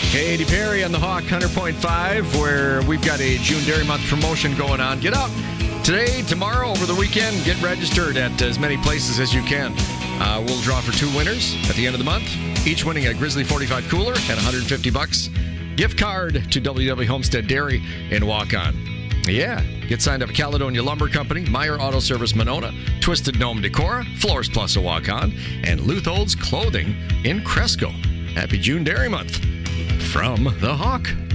Katy Perry on the Hawk 100.5, where we've got a June Dairy Month promotion going on. Get out today, tomorrow, over the weekend. Get registered at as many places as you can. We'll draw for 2 winners at the end of the month, each winning a Grizzly 45 cooler and $150 gift card to WW Homestead Dairy in Waukon. Yeah, get signed up at Caledonia Lumber Company, Meyer Auto Service Monona, Twisted Gnome Decora, Floors Plus of Waukon, and Lutholds Clothing in Cresco. Happy June Dairy Month from the Hawk.